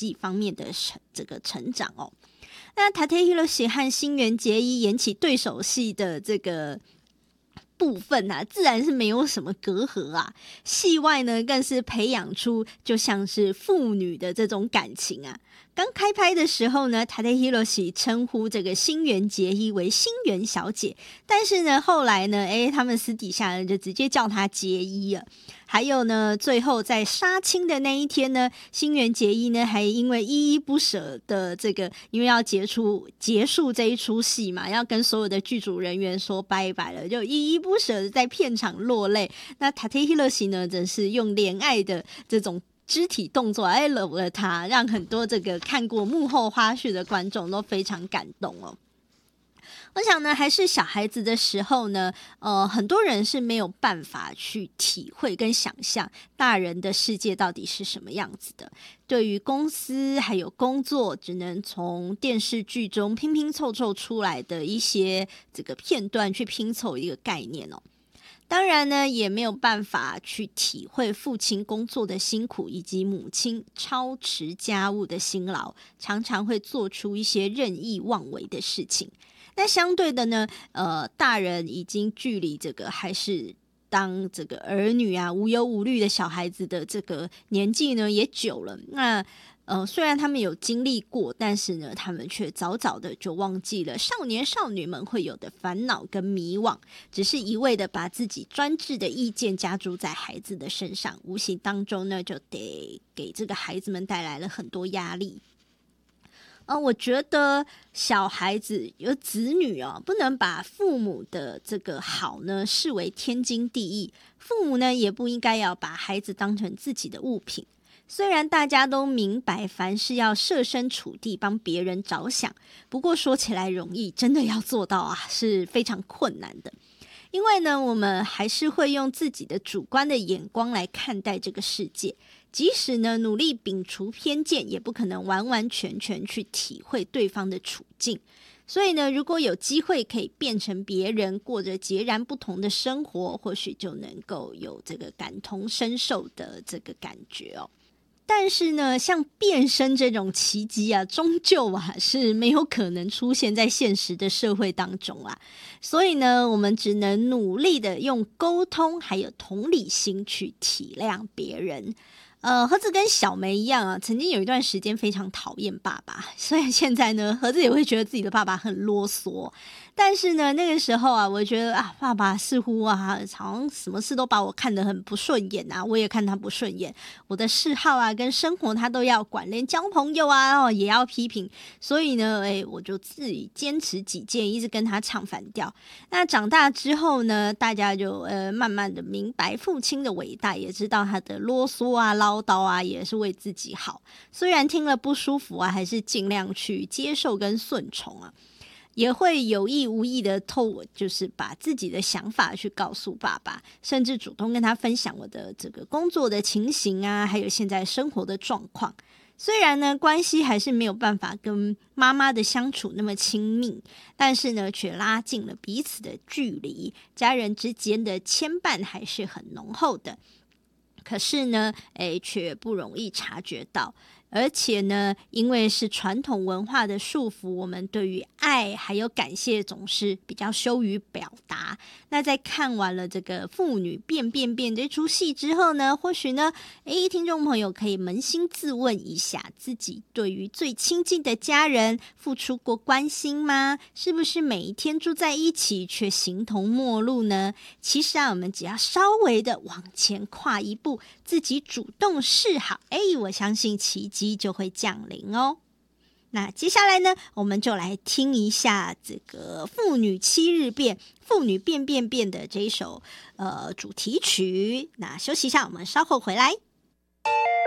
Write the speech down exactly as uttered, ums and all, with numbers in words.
际方面的这个成长哦。那塔特希罗西和新垣结衣演起对手戏的这个部分啊，自然是没有什么隔阂啊。戏外呢，更是培养出就像是父女的这种感情啊。刚开拍的时候呢，塔特希罗西称呼这个新垣结衣为新垣小姐，但是呢，后来呢，诶，他们私底下呢就直接叫她结衣了。还有呢，最后在杀青的那一天呢，新垣结衣呢还因为依依不舍的这个，因为要结束结束这一出戏嘛，要跟所有的剧组人员说拜拜了，就依依不舍的在片场落泪。那塔特希罗西呢，则是用怜爱的这种肢体动作来搂了他，让很多这个看过幕后花絮的观众都非常感动哦。我想呢，还是小孩子的时候呢，呃，很多人是没有办法去体会跟想象大人的世界到底是什么样子的。对于公司还有工作，只能从电视剧中拼拼凑凑出来的一些这个片段去拼凑一个概念哦。当然呢，也没有办法去体会父亲工作的辛苦，以及母亲操持家务的辛劳，常常会做出一些任意妄为的事情。那相对的呢，呃，大人已经距离这个还是当这个儿女啊无忧无虑的小孩子的这个年纪呢也久了。那呃，虽然他们有经历过，但是呢，他们却早早的就忘记了少年少女们会有的烦恼跟迷惘，只是一味的把自己专制的意见加诸在孩子的身上，无形当中呢，就得给这个孩子们带来了很多压力。呃，我觉得小孩子有子女哦，不能把父母的这个好呢视为天经地义，父母呢也不应该要把孩子当成自己的物品。虽然大家都明白凡事要设身处地帮别人着想，不过说起来容易，真的要做到啊是非常困难的。因为呢，我们还是会用自己的主观的眼光来看待这个世界，即使呢努力摒除偏见，也不可能完完全全去体会对方的处境。所以呢，如果有机会可以变成别人，过着截然不同的生活，或许就能够有这个感同身受的这个感觉哦。但是呢，像变身这种奇迹啊，终究啊是没有可能出现在现实的社会当中啊。所以呢，我们只能努力的用沟通还有同理心去体谅别人。呃，盒子跟小梅一样啊，曾经有一段时间非常讨厌爸爸，所以现在呢，盒子也会觉得自己的爸爸很啰嗦。但是呢，那个时候啊，我觉得啊，爸爸似乎啊，好像什么事都把我看得很不顺眼啊，我也看他不顺眼。我的嗜好啊，跟生活他都要管，连交朋友啊，哦也要批评。所以呢，哎，我就自己坚持己见，一直跟他唱反调。那长大之后呢，大家就呃慢慢的明白父亲的伟大，也知道他的啰嗦啊、唠叨啊，也是为自己好。虽然听了不舒服啊，还是尽量去接受跟顺从啊。也会有意无意的透，就是把自己的想法去告诉爸爸，甚至主动跟他分享我的这个工作的情形啊，还有现在生活的状况。虽然呢，关系还是没有办法跟妈妈的相处那么亲密，但是呢，却拉近了彼此的距离，家人之间的牵绊还是很浓厚的。可是呢，诶，却不容易察觉到。而且呢，因为是传统文化的束缚，我们对于爱还有感谢总是比较羞于表达。那在看完了这个父女变变变这出戏之后呢，或许呢，诶，听众朋友可以扪心自问一下，自己对于最亲近的家人付出过关心吗？是不是每一天住在一起却形同陌路呢？其实啊，我们只要稍微的往前跨一步，自己主动示好，诶，我相信奇迹就会降临哦。那接下来呢，我们就来听一下这个父女七日变父女变变变的这一首呃主题曲。那休息一下，我们稍后回来。